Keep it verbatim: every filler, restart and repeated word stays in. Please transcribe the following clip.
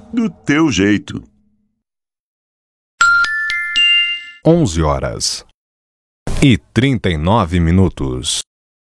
Do teu jeito. onze horas e trinta e nove minutos.